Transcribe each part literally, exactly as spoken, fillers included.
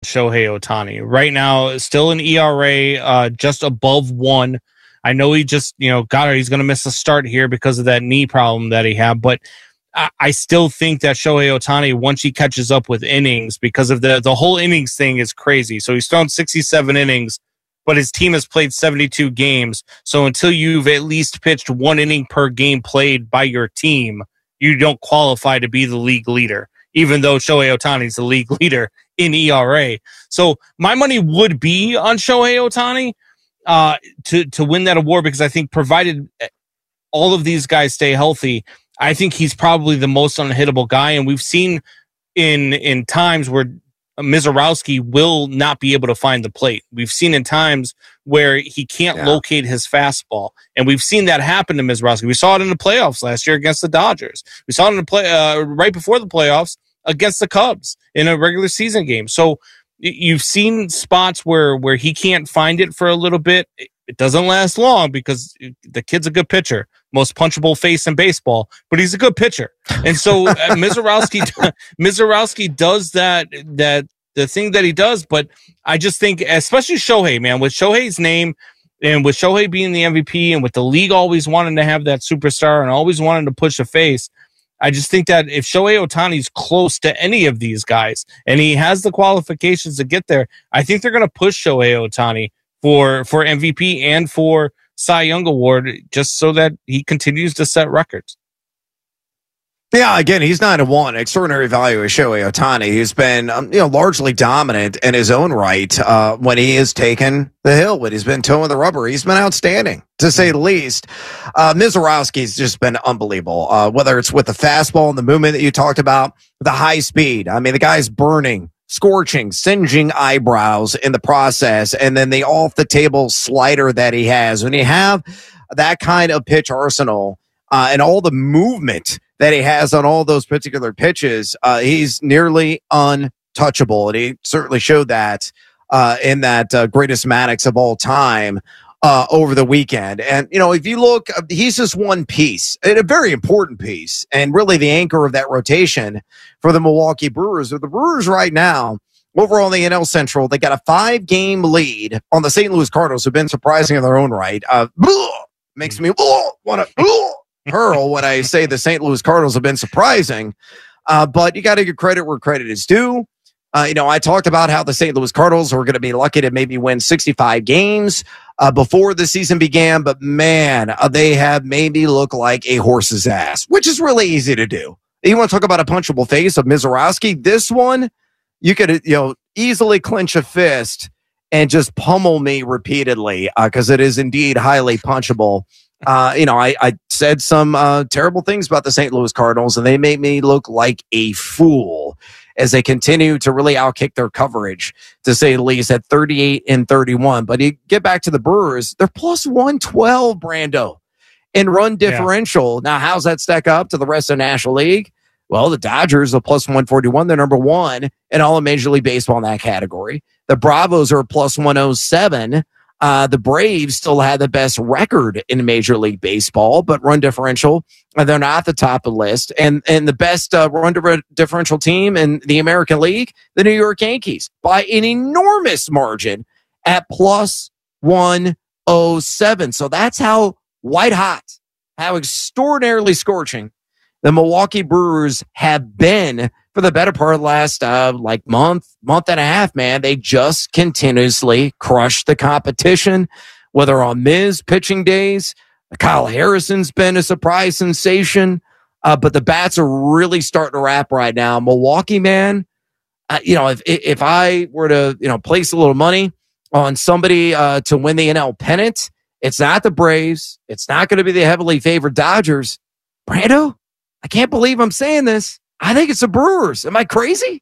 Shohei Ohtani. Right now, still an E R A uh, just above one. I know he just, you know, got it. He's going to miss a start here because of that knee problem that he had, but I, I still think that Shohei Ohtani, once he catches up with innings, because of the the whole innings thing is crazy. So he's thrown sixty-seven innings, but his team has played seventy-two games. So until you've at least pitched one inning per game played by your team, you don't qualify to be the league leader, even though Shohei Ohtani is the league leader in E R A. So my money would be on Shohei Ohtani uh, to, to win that award, because I think provided all of these guys stay healthy, I think he's probably the most unhittable guy. And we've seen in in times where Mizorowski will not be able to find the plate. We've seen in times where he can't yeah. locate his fastball. And we've seen that happen to Mizorowski. We saw it in the playoffs last year against the Dodgers. We saw it in the play uh, right before the playoffs against the Cubs in a regular season game. So you've seen spots where, where he can't find it for a little bit. It doesn't last long because the kid's a good pitcher, most punchable face in baseball, but he's a good pitcher. And so uh, Mizorowski, Mizorowski does that, that the thing that he does. But I just think, especially Shohei, man, with Shohei's name and with Shohei being the M V P and with the league always wanting to have that superstar and always wanting to push a face, I just think that if Shohei Ohtani's close to any of these guys and he has the qualifications to get there, I think they're going to push Shohei Ohtani for for M V P and for Cy Young Award, just so that he continues to set records. Yeah, again, he's nine to one. Extraordinary value is Shohei Ohtani. He's been, um, you know, largely dominant in his own right uh, when he has taken the hill. When he's been towing the rubber, he's been outstanding, to say the least. Uh, Mizorowski's just been unbelievable. Uh, whether it's with the fastball and the movement that you talked about, the high speed. I mean, the guy's burning, scorching, singeing eyebrows in the process, and then the off-the-table slider that he has. When you have that kind of pitch arsenal uh, and all the movement that he has on all those particular pitches, uh, he's nearly untouchable, and he certainly showed that uh, in that uh, greatest Maddox of all time uh, over the weekend. And, you know, if you look, he's just one piece, and a very important piece, and really the anchor of that rotation for the Milwaukee Brewers. The Brewers right now, overall in the N L Central, they got a five-game lead on the Saint Louis Cardinals, who've been surprising in their own right. Uh, makes me want to hurl when I say the Saint Louis Cardinals have been surprising, uh, but you got to give credit where credit is due. Uh, you know, I talked about how the Saint Louis Cardinals were going to be lucky to maybe win sixty-five games uh, before the season began, but man, uh, they have made me look like a horse's ass, which is really easy to do. You want to talk about a punchable face of Mizorowski? This one, you could, you know, easily clench a fist and just pummel me repeatedly because uh, it is indeed highly punchable. Uh, you know, I, I said some uh, terrible things about the Saint Louis Cardinals, and they made me look like a fool as they continue to really outkick their coverage, to say the least, at thirty-eight and thirty-one. But you get back to the Brewers, they're plus one twelve, Brando, in run differential. Yeah. Now, how's that stack up to the rest of the National League? Well, the Dodgers are plus one forty-one. They're number one in all of Major League Baseball in that category. The Bravos are plus one oh seven. Uh, the Braves still have the best record in Major League Baseball, but run differential, uh, they're not at the top of the list. And and the best uh, run differential team in the American League, the New York Yankees, by an enormous margin at plus one oh seven. So that's how white hot, how extraordinarily scorching the Milwaukee Brewers have been for the better part of the last uh, like month, month and a half, man. They just continuously crush the competition, whether on Miz pitching days. Kyle Harrison's been a surprise sensation, uh, but the bats are really starting to wrap right now. Milwaukee, man, uh, you know, if if I were to, you know, place a little money on somebody uh, to win the N L pennant, it's not the Braves. It's not going to be the heavily favored Dodgers. Brando, I can't believe I'm saying this. I think it's the Brewers. Am I crazy?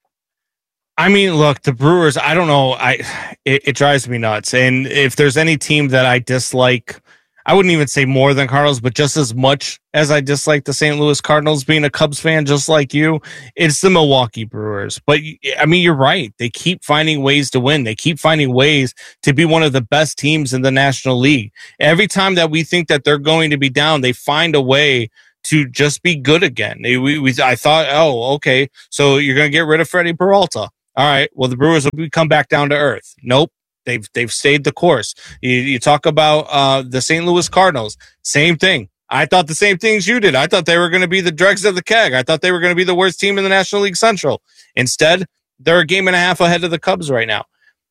I mean, look, the Brewers, I don't know. I it, it drives me nuts. And if there's any team that I dislike, I wouldn't even say more than Cardinals, but just as much as I dislike the Saint Louis Cardinals, being a Cubs fan just like you, it's the Milwaukee Brewers. But, I mean, you're right. They keep finding ways to win. They keep finding ways to be one of the best teams in the National League. Every time that we think that they're going to be down, they find a way to just be good again. They, we, we, I thought, oh, okay, so you're going to get rid of Freddie Peralta. All right, well, the Brewers will come back down to earth. Nope. They've they've stayed the course. You, you talk about uh, the Saint Louis Cardinals. Same thing. I thought the same things you did. I thought they were going to be the dregs of the keg. I thought they were going to be the worst team in the National League Central. Instead, they're a game and a half ahead of the Cubs right now.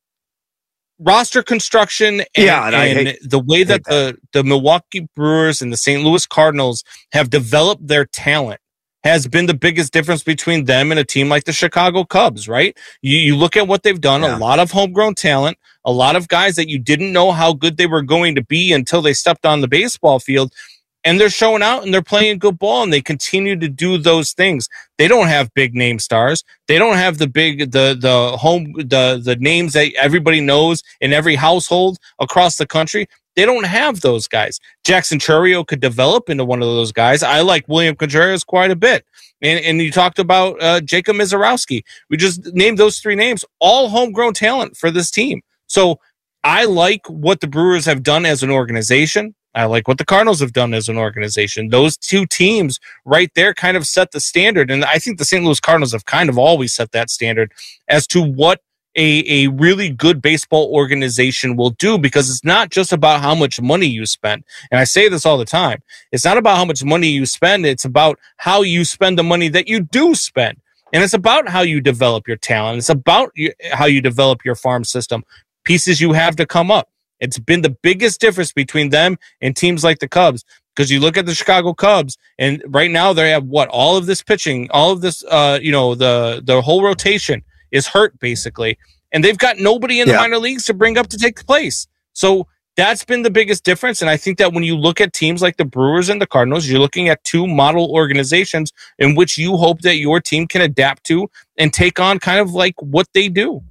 Roster construction and, yeah, and, and hate, the way that, that the, the Milwaukee Brewers and the Saint Louis Cardinals have developed their talent has been the biggest difference between them and a team like the Chicago Cubs, right? You, you look at what they've done, yeah. a lot of homegrown talent, a lot of guys that you didn't know how good they were going to be until they stepped on the baseball field, and they're showing out and they're playing good ball, and they continue to do those things. They don't have big name stars. They don't have the big, the, the home, the, the names that everybody knows in every household across the country. They don't have those guys. Jackson Chourio could develop into one of those guys. I like William Contreras quite a bit. And, and you talked about uh, Jacob Mizorowski. We just named those three names, all homegrown talent for this team. So I like what the Brewers have done as an organization. I like what the Cardinals have done as an organization. Those two teams right there kind of set the standard. And I think the Saint Louis Cardinals have kind of always set that standard as to what A, a really good baseball organization will do, because it's not just about how much money you spend. And I say this all the time. It's not about how much money you spend. It's about how you spend the money that you do spend. And it's about how you develop your talent. It's about you, how you develop your farm system, pieces you have to come up. It's been the biggest difference between them and teams like the Cubs, because you look at the Chicago Cubs, and right now they have what? All of this pitching, all of this, uh, you know, the, the whole rotation is hurt basically. And they've got nobody in the yeah. minor leagues to bring up to take the place. So that's been the biggest difference. And I think that when you look at teams like the Brewers and the Cardinals, you're looking at two model organizations in which you hope that your team can adapt to and take on kind of like what they do.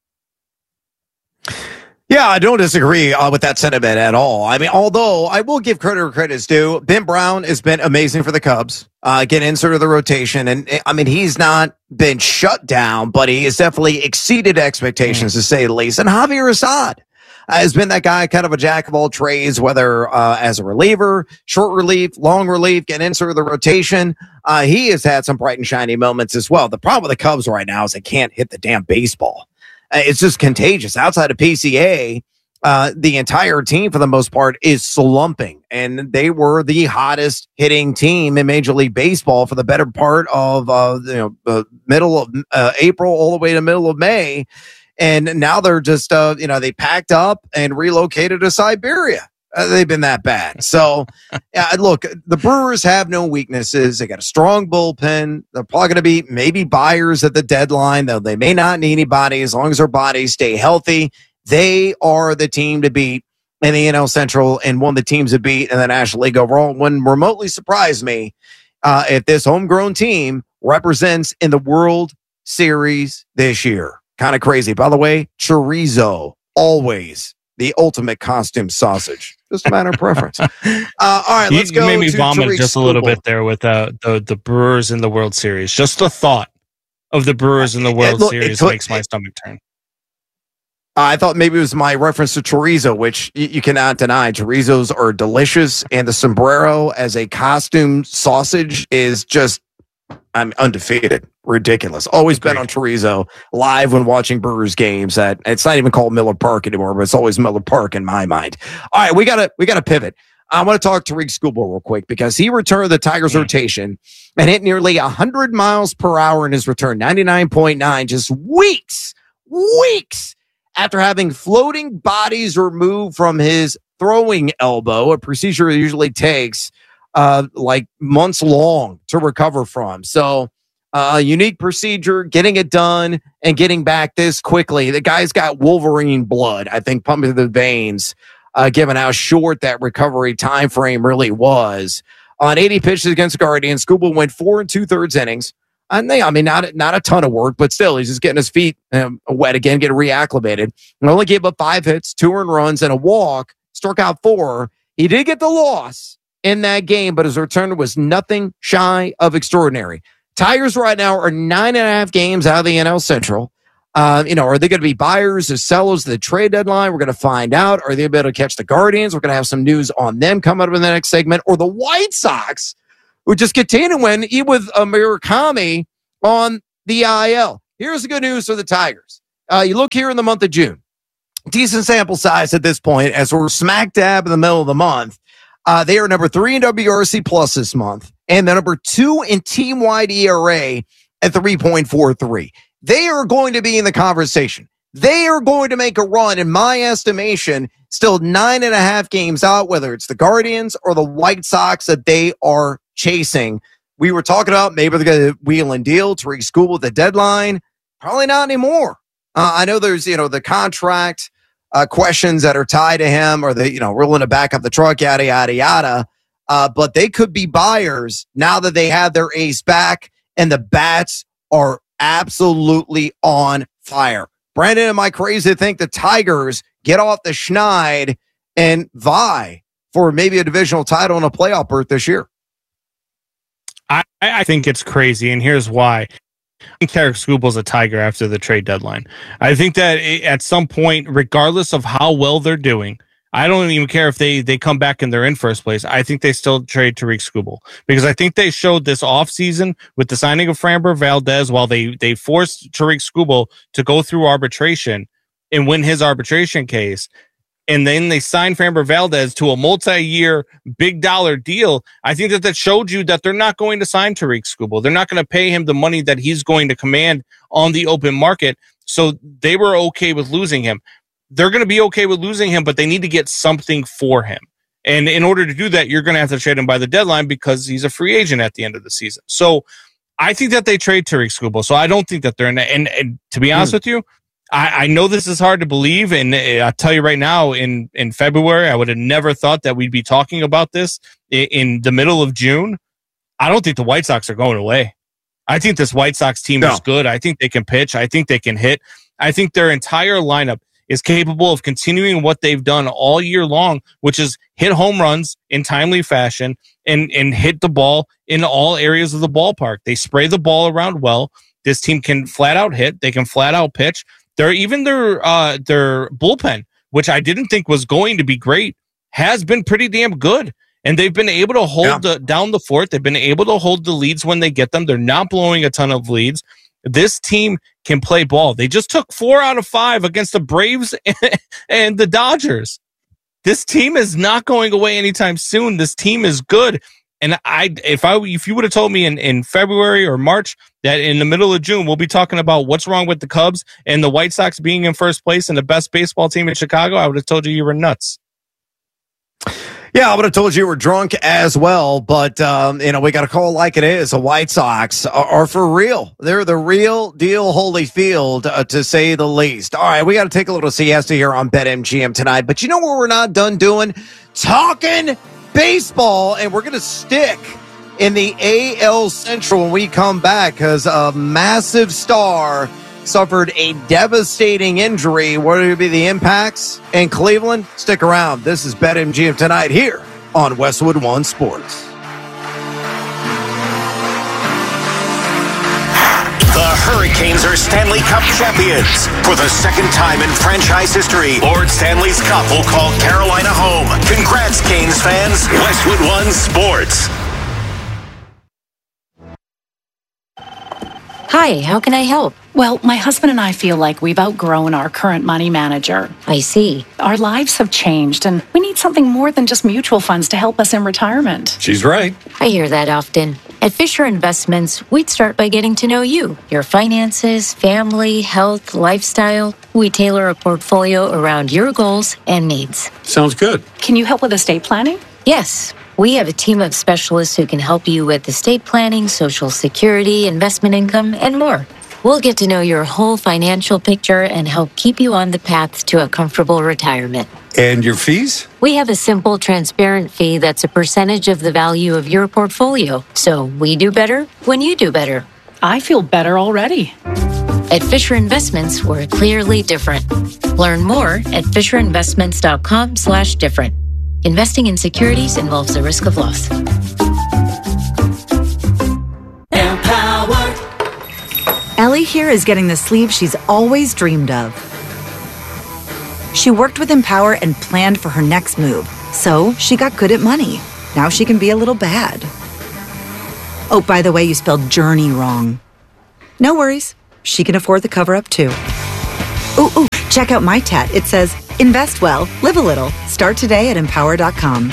Yeah, I don't disagree uh, with that sentiment at all. I mean, although I will give credit where credit is due, Ben Brown has been amazing for the Cubs. Uh, get insert of the rotation. And I mean, he's not been shut down, but he has definitely exceeded expectations, mm. to say the least. And Javier Assad uh, has been that guy, kind of a jack of all trades, whether uh, as a reliever, short relief, long relief, get insert of the rotation. Uh, he has had some bright and shiny moments as well. The problem with the Cubs right now is they can't hit the damn baseball. It's just contagious. Outside of P C A, uh, the entire team, for the most part, is slumping. And they were the hottest hitting team in Major League Baseball for the better part of uh, you know, the middle of uh, April all the way to middle of May. And now they're just, uh, you know, they packed up and relocated to Siberia. Uh, they've been that bad. So, uh, look, the Brewers have no weaknesses. They got a strong bullpen. They're probably going to be maybe buyers at the deadline, though they may not need anybody as long as their bodies stay healthy. They are the team to beat in the N L Central and one of the teams to beat in the National League overall. Wouldn't remotely surprise me uh, if this homegrown team represents in the World Series this year. Kind of crazy. By the way, chorizo, always the ultimate costume sausage. Just a matter of preference. Uh, all right, let's you, go. You made me to vomit Tariq just a little Skubal. bit there with uh, the the Brewers in the World Series. Just the thought of the Brewers in the World it, look, Series it, makes my stomach turn. I thought maybe it was my reference to chorizo, which you, you cannot deny. Chorizos are delicious, and the sombrero as a costume sausage is just, I'm undefeated. Ridiculous. Always been on chorizo live when watching Brewers games. At it's not even called Miller Park anymore, but it's always Miller Park in my mind. All right, we gotta we gotta pivot. I want to talk to Tariq Skubal real quick because he returned the Tigers' mm. rotation and hit nearly one hundred miles per hour in his return, ninety-nine point nine, just weeks, weeks after having floating bodies removed from his throwing elbow, a procedure that usually takes uh, like months long to recover from. So, a uh, unique procedure, getting it done and getting back this quickly. The guy's got Wolverine blood, I think, pumping through the veins, uh, given how short that recovery time frame really was. On eighty pitches against the Guardians, Skubal went four and two thirds innings. And they, I mean, not, not a ton of work, but still, he's just getting his feet um, wet again, getting reacclimated. And only gave up five hits, two earned runs, and a walk, struck out four. He did get the loss in that game, but his return was nothing shy of extraordinary. Tigers right now are nine and a half games out of the N L Central. Uh, you know, are they going to be buyers or sellers at the trade deadline? We're going to find out. Are they able to catch the Guardians? We're going to have some news on them coming up in the next segment. Or the White Sox, who just continue to win, even with uh, Murakami on the I L. here's the good news for the Tigers. Uh, you look here in the month of June, decent sample size at this point, as we're smack dab in the middle of the month. Uh, they are number three in W R C plus this month, and the number two in team-wide E R A at three point four three. They are going to be in the conversation. They are going to make a run, in my estimation, still nine and a half games out, whether it's the Guardians or the White Sox that they are chasing. We were talking about maybe they're going to wheel and deal Tariq Skubal at the deadline. Probably not anymore. Uh, I know there's, you know, the contract uh, questions that are tied to him, or the, you know, willing to back up the truck, yada, yada, yada. Uh, but they could be buyers now that they have their ace back and the bats are absolutely on fire. Brandon, am I crazy to think the Tigers get off the schneid and vie for maybe a divisional title and a playoff berth this year? I, I think it's crazy, and here's why. I think Tariq Skubal's a Tiger after the trade deadline. I think that at some point, regardless of how well they're doing, I don't even care if they, they come back and they're in first place. I think they still trade Tariq Skubal, because I think they showed this offseason with the signing of Framber Valdez, while they, they forced Tariq Skubal to go through arbitration and win his arbitration case. And then they signed Framber Valdez to a multi-year big dollar deal. I think that that showed you that they're not going to sign Tariq Skubal. They're not going to pay him the money that he's going to command on the open market. So they were okay with losing him. They're going to be okay with losing him, but they need to get something for him. And in order to do that, you're going to have to trade him by the deadline, because he's a free agent at the end of the season. So I think that they trade Tariq Skubal. So I don't think that they're in. And, and to be honest mm. with you, I, I know this is hard to believe, and I'll tell you right now, in, in February, I would have never thought that we'd be talking about this in, in the middle of June. I don't think the White Sox are going away. I think this White Sox team no. is good. I think they can pitch. I think they can hit. I think their entire lineup is capable of continuing what they've done all year long, which is hit home runs in timely fashion and, and hit the ball in all areas of the ballpark. They spray the ball around well. This team can flat out hit. They can flat out pitch. They're even their uh, their bullpen, which I didn't think was going to be great, has been pretty damn good. And they've been able to hold yeah. the, down the fort. They've been able to hold the leads when they get them. They're not blowing a ton of leads. This team can play ball. They just took four out of five against the Braves and the Dodgers. This team is not going away anytime soon. This team is good. And I, if I, if you would have told me in, in February or March that in the middle of June, we'll be talking about what's wrong with the Cubs and the White Sox being in first place and the best baseball team in Chicago, I would have told you you were nuts. Yeah, I would have told you you were drunk as well, but, um, you know, we got to call it like it is. The White Sox are, are for real. They're the real deal Holyfield, uh, to say the least. All right, we got to take a little siesta here on BetMGM tonight, but you know what we're not done doing? Talking baseball, and we're going to stick in the A L Central when we come back, because a massive star suffered a devastating injury. What are going to be the impacts in Cleveland? Stick around. This is BetMGM tonight here on Westwood One Sports. The Hurricanes are Stanley Cup champions. For the second time in franchise history, Lord Stanley's Cup will call Carolina home. Congrats, Canes fans. Westwood One Sports. Hi, how can I help? Well, my husband and I feel like we've outgrown our current money manager. I see. Our lives have changed, and we need something more than just mutual funds to help us in retirement. She's right. I hear that often. At Fisher Investments, we'd start by getting to know you, your finances, family, health, lifestyle. We tailor a portfolio around your goals and needs. Sounds good. Can you help with estate planning? Yes. We have a team of specialists who can help you with estate planning, Social Security, investment income, and more. We'll get to know your whole financial picture and help keep you on the path to a comfortable retirement. And your fees? We have a simple, transparent fee that's a percentage of the value of your portfolio. So we do better when you do better. I feel better already. At Fisher Investments, we're clearly different. Learn more at FisherInvestments.com slash different. Investing in securities involves the risk of loss. Empower. Ellie here is getting the sleeve she's always dreamed of. She worked with Empower and planned for her next move, so she got good at money. Now she can be a little bad. Oh, by the way, you spelled journey wrong. No worries. she can afford the cover-up too. Ooh, ooh, check out my tat. It says, invest well, live a little. Start today at empower dot com.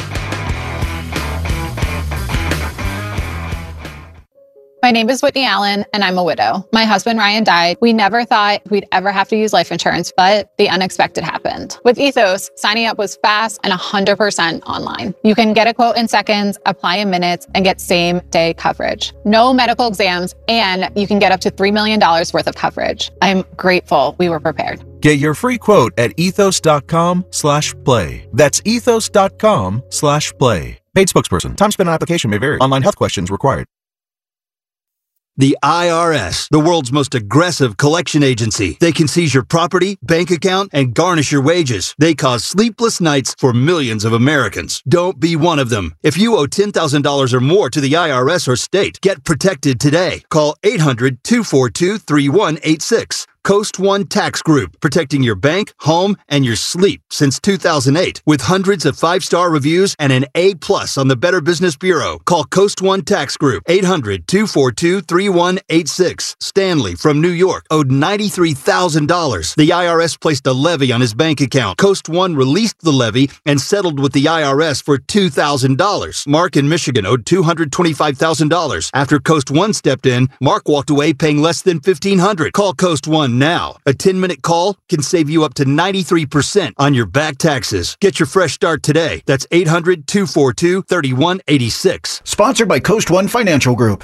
My name is Whitney Allen, and I'm a widow. My husband, Ryan, died. We never thought we'd ever have to use life insurance, but the unexpected happened. With Ethos, signing up was fast and one hundred percent online. You can get a quote in seconds, apply in minutes, and get same-day coverage. No medical exams, and you can get up to three million dollars worth of coverage. I'm grateful we were prepared. Get your free quote at ethos.com slash play. That's ethos.com slash play. Paid spokesperson. Time spent on application may vary. Online health questions required. The I R S, the world's most aggressive collection agency. They can seize your property, bank account, and garnish your wages. They cause sleepless nights for millions of Americans. Don't be one of them. If you owe ten thousand dollars or more to the I R S or state, get protected today. Call eight hundred, two four two, three one eight six. Coast One Tax Group, protecting your bank, home, and your sleep since two thousand eight. With hundreds of five-star reviews and an A plus on the Better Business Bureau. Call Coast One Tax Group, eight hundred, two four two, three one eight six. Stanley from New York owed ninety-three thousand dollars. The I R S placed a levy on his bank account. Coast One released the levy and settled with the I R S for two thousand dollars. Mark in Michigan owed two hundred twenty-five thousand dollars. After Coast One stepped in, Mark walked away paying less than fifteen hundred dollars. Call Coast One now. A ten-minute call can save you up to ninety-three percent on your back taxes. Get your fresh start today. That's eight hundred, two four two, three one eight six. Sponsored by Coast One Financial Group.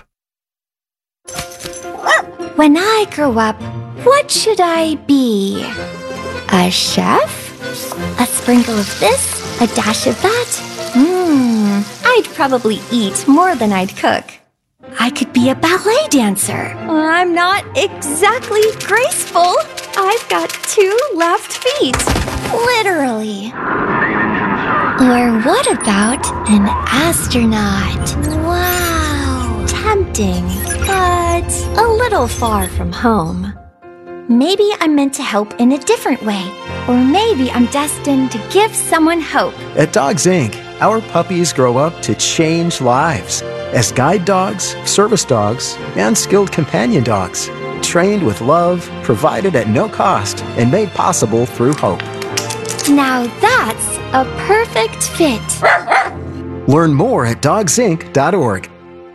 When I grow up, what should I be? A chef? A sprinkle of this? A dash of that? Mmm, I'd probably eat more than I'd cook. I could be a ballet dancer. I'm not exactly graceful. I've got two left feet. Literally. Or what about an astronaut? Wow. Tempting, but a little far from home. Maybe I'm meant to help in a different way. Or maybe I'm destined to give someone hope. At Dogs Incorporated, our puppies grow up to change lives as guide dogs, service dogs, and skilled companion dogs, trained with love, provided at no cost, and made possible through hope. Now that's a perfect fit. Learn more at dogs inc dot org.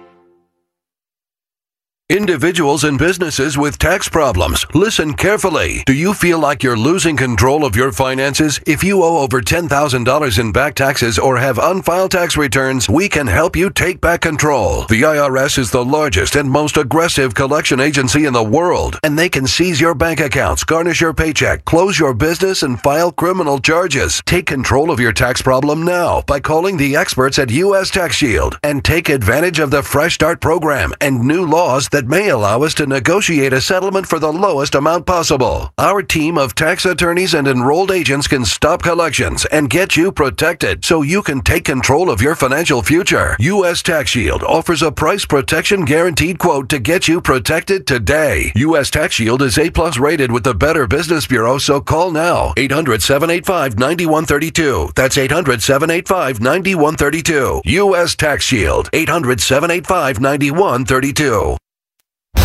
Individuals and businesses with tax problems, listen carefully. Do you feel like you're losing control of your finances? If you owe over ten thousand dollars in back taxes or have unfiled tax returns, we can help you take back control. The I R S is the largest and most aggressive collection agency in the world, and they can seize your bank accounts, garnish your paycheck, close your business, and file criminal charges. Take control of your tax problem now by calling the experts at U S Tax Shield and take advantage of the Fresh Start program and new laws that that may allow us to negotiate a settlement for the lowest amount possible. Our team of tax attorneys and enrolled agents can stop collections and get you protected so you can take control of your financial future. U S Tax Shield offers a price protection guaranteed quote to get you protected today. U S Tax Shield is A plus rated with the Better Business Bureau, so call now. eight hundred, seven eight five, nine one three two. That's eight hundred, seven eight five, nine one three two. U S Tax Shield. eight hundred, seven eight five, nine one three two.